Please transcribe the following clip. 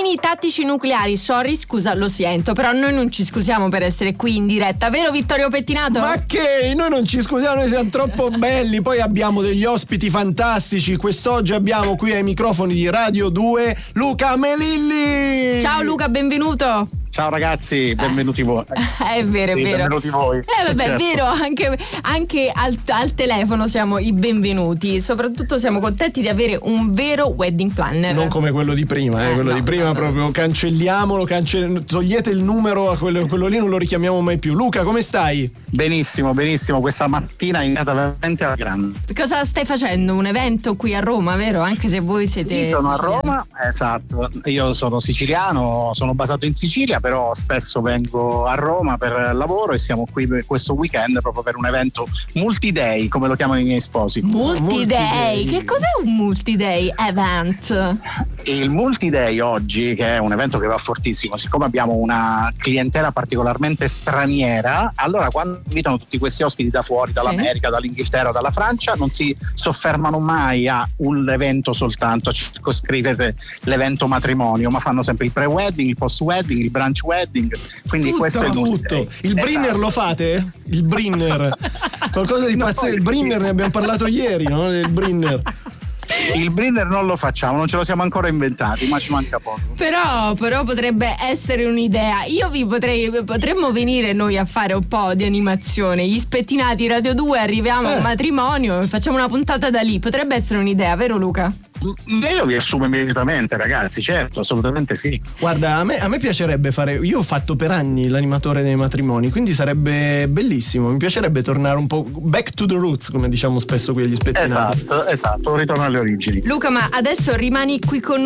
Piani tattici nucleari. Sorry, scusa, lo sento, però noi non ci scusiamo per essere qui in diretta, vero Vittorio Pettinato? Ma che? Noi non ci scusiamo, noi siamo troppo belli. Poi abbiamo degli ospiti fantastici. Quest'oggi abbiamo qui ai microfoni di Radio 2 Luca Melilli. Ciao Luca, benvenuto. Ciao ragazzi, benvenuti voi. È vero, sì, è vero. Benvenuti voi. Vabbè, certo. È vero, anche al telefono siamo i benvenuti. Soprattutto siamo contenti di avere un vero wedding planner. Non come quello di prima, quello di prima proprio cancelliamolo, togliete il numero a quello lì, non lo richiamiamo mai più. Luca, come stai? Benissimo, questa mattina è andata veramente alla grande. Cosa stai facendo? Un evento qui a Roma, vero? Anche se voi siete... Sì, sono siciliani. a Roma, esatto. Io sono siciliano, sono basato in Sicilia, però spesso vengo a Roma per lavoro e siamo qui per questo weekend proprio per un evento multi-day, come lo chiamano i miei sposi. Multi-day? Che cos'è un multi-day event? Il multi-day oggi, che è un evento che va fortissimo, siccome abbiamo una clientela particolarmente straniera, allora quando invitano tutti questi ospiti da fuori, dall'America, dall'Inghilterra, dalla Francia, non si soffermano mai a un evento soltanto, a circoscrivere l'evento matrimonio, ma fanno sempre il pre-wedding, il post-wedding, il brunch wedding, quindi questo è il multi-day. Il Brinner lo fate? Il Brinner? Qualcosa di pazzesco. Il Brinner ne abbiamo parlato ieri, no? Il Brinner. Il Brinner non lo facciamo, non ce lo siamo ancora inventati, ma ci manca poco. Però potrebbe essere un'idea. Potremmo venire noi a fare un po' di animazione. Gli spettinati Radio 2, arriviamo a un matrimonio e facciamo una puntata da lì. Potrebbe essere un'idea, vero Luca? Io vi assumo immediatamente, ragazzi, certo, assolutamente sì. Guarda, a me piacerebbe fare. Io ho fatto per anni l'animatore dei matrimoni, quindi sarebbe bellissimo. Mi piacerebbe tornare un po' back to the roots, come diciamo spesso qui agli spettinati. Esatto, un ritorno alle origini. Luca, ma adesso rimani qui con